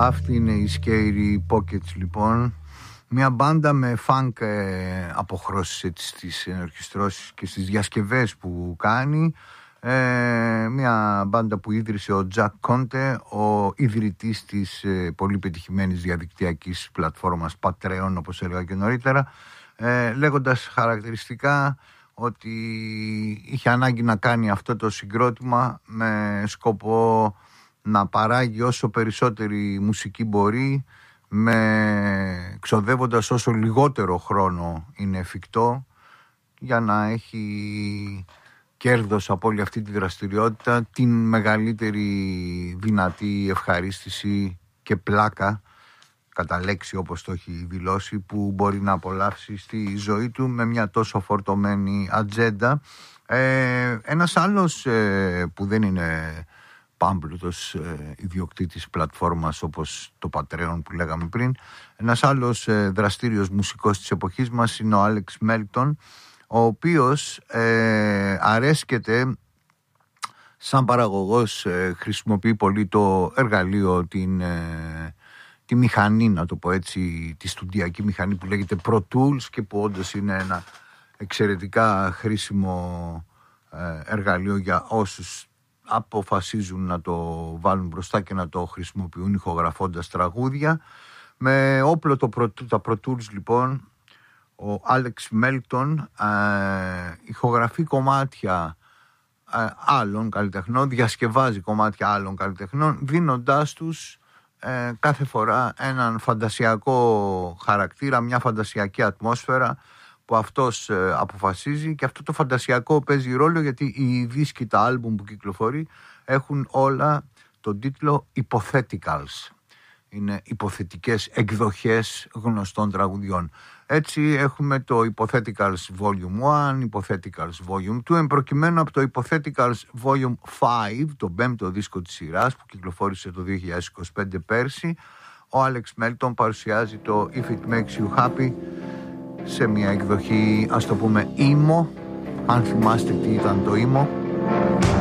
Αυτή είναι η Scary Pockets λοιπόν. Μια μπάντα με funk αποχρώσεις στις ενορχιστρώσεις και στις διασκευές που κάνει. Μια μπάντα που ίδρυσε ο Jack Conte, ο ιδρυτής της πολύ πετυχημένης διαδικτυακής πλατφόρμας Patreon, όπως έλεγα και νωρίτερα, λέγοντας χαρακτηριστικά ότι είχε ανάγκη να κάνει αυτό το συγκρότημα με σκοπό να παράγει όσο περισσότερη μουσική μπορεί, ξοδεύοντας όσο λιγότερο χρόνο είναι εφικτό, για να έχει κέρδος από όλη αυτή τη δραστηριότητα την μεγαλύτερη δυνατή ευχαρίστηση και πλάκα, κατά λέξη όπως το έχει δηλώσει, που μπορεί να απολαύσει στη ζωή του με μια τόσο φορτωμένη ατζέντα. Ένας άλλος που δεν είναι πάμπλουτος ιδιοκτήτης πλατφόρμας όπως το Patreon που λέγαμε πριν, ένας άλλος δραστήριος μουσικός της εποχής μας είναι ο Άλεξ Μέλτον, ο οποίος αρέσκεται σαν παραγωγός, χρησιμοποιεί πολύ το εργαλείο, τη μηχανή, να το πω έτσι, τη στουντιακή μηχανή που λέγεται Pro Tools και που όντως είναι ένα εξαιρετικά χρήσιμο εργαλείο για όσους αποφασίζουν να το βάλουν μπροστά και να το χρησιμοποιούν ηχογραφώντας τραγούδια. Με όπλο τα Pro Tools λοιπόν, ο Άλεξ Μέλτον ηχογραφεί κομμάτια άλλων καλλιτεχνών, διασκευάζει κομμάτια άλλων καλλιτεχνών, δίνοντάς τους κάθε φορά έναν φαντασιακό χαρακτήρα, μια φαντασιακή ατμόσφαιρα που αυτός αποφασίζει, και αυτό το φαντασιακό παίζει ρόλο γιατί οι δίσκοι, τα άλμπουμ που κυκλοφορεί έχουν όλα τον τίτλο Hypotheticals. Είναι υποθετικές εκδοχές γνωστών τραγουδιών. Έτσι έχουμε το Hypotheticals Volume 1, Hypotheticals Volume 2, εμπροκειμένου από το Hypotheticals Volume 5, το πέμπτο δίσκο της σειράς που κυκλοφόρησε το 2025 πέρσι. Ο Άλεξ Μέλτον παρουσιάζει το If It Makes You Happy σε μια εκδοχή, ας το πούμε, emo, αν θυμάστε τι ήταν το emo.